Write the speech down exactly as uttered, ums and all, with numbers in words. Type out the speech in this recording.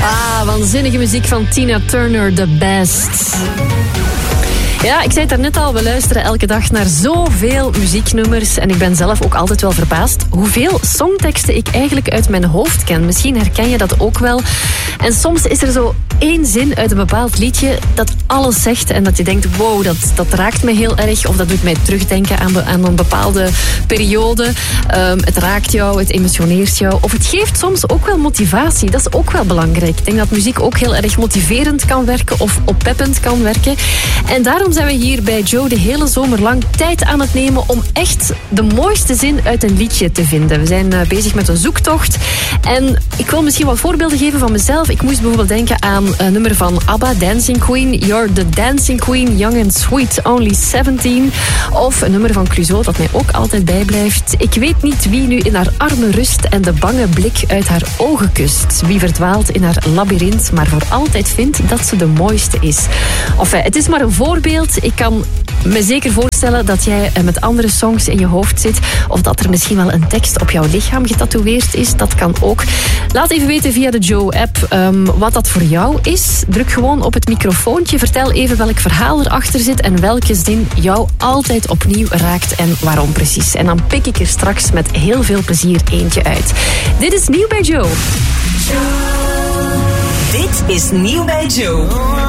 Ah, waanzinnige muziek van Tina Turner, The Best. Ja, ik zei het daarnet al, we luisteren elke dag naar zoveel muzieknummers. En ik ben zelf ook altijd wel verbaasd hoeveel songteksten ik eigenlijk uit mijn hoofd ken. Misschien herken je dat ook wel. En soms is er zo één zin uit een bepaald liedje dat alles zegt. En dat je denkt, wow, dat, dat raakt me heel erg. Of dat doet mij terugdenken aan, aan een bepaalde periode. Um, het raakt jou, het emotioneert jou. Of het geeft soms ook wel motivatie. Dat is ook wel belangrijk. Ik denk dat muziek ook heel erg motiverend kan werken of oppeppend kan werken. En daarom zijn we hier bij Joe de hele zomer lang tijd aan het nemen om echt de mooiste zin uit een liedje te vinden. We zijn uh, bezig met een zoektocht. En ik wil misschien wat voorbeelden geven van mezelf. Ik moest bijvoorbeeld denken aan een nummer van ABBA, Dancing Queen. You're the dancing queen, young and sweet, only zeventien. Of een nummer van Clouseau dat mij ook altijd bijblijft. Ik weet niet wie nu in haar armen rust en de bange blik uit haar ogen kust. Wie verdwaalt in haar labyrint, maar voor altijd vindt dat ze de mooiste is. Enfin, het is maar een voorbeeld. Ik kan me zeker voorstellen dat jij met andere songs in je hoofd zit. Of dat er misschien wel een tekst op jouw lichaam getatoeëerd is. Dat kan ook. Laat even weten via de Joe-app um, wat dat voor jou is. Druk gewoon op het microfoontje. Vertel even welk verhaal erachter zit en welke zin jou altijd opnieuw raakt en waarom precies. En dan pik ik er straks met heel veel plezier eentje uit. Dit is Nieuw bij Joe. Dit is Nieuw bij Joe.